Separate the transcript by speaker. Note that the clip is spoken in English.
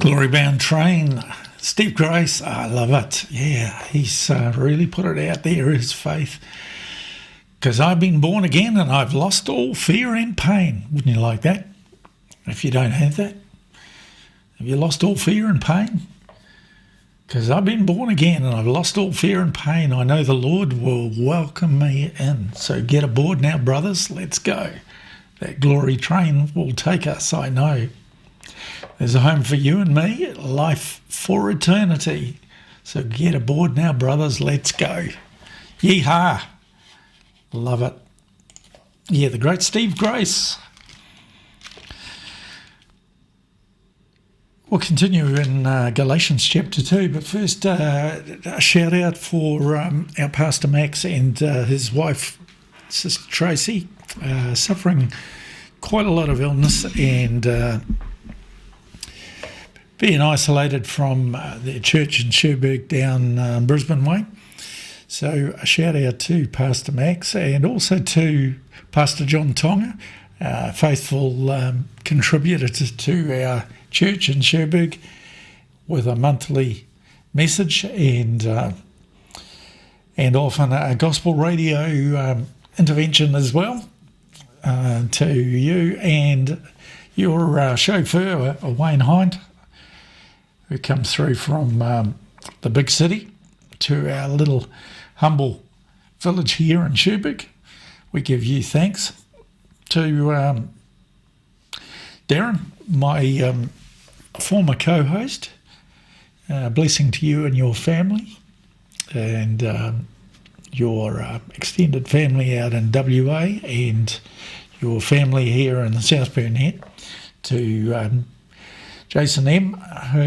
Speaker 1: Glory Bound Train, Steve Grace, I love it. Yeah, he's really put it out there, his faith. Because I've been born again and I've lost all fear and pain. Wouldn't you like that? If you don't have that? Have you lost all fear and pain? Because I've been born again and I've lost all fear and pain. I know the Lord will welcome me in. So get aboard now, brothers. Let's go. That glory train will take us, I know. There's a home for you and me, life for eternity. So get aboard now, brothers. Let's go. Yeehaw. Love it. Yeah, the great Steve Grace. We'll continue in Galatians chapter 2, but first a shout out for our Pastor Max and his wife, Sister Tracy, suffering quite a lot of illness and being isolated from their church in Cherbourg down Brisbane way. So a shout out to Pastor Max and also to Pastor John Tonga, faithful contributor to our church in Cherbourg with a monthly message and often a gospel radio intervention as well to you and your chauffeur, Wayne Hind, who comes through from the big city to our little humble village here in Cherbourg. We give you thanks. To Darren, my former co-host, blessing to you and your family and your extended family out in WA and your family here in the South Burnett. To Jason M.,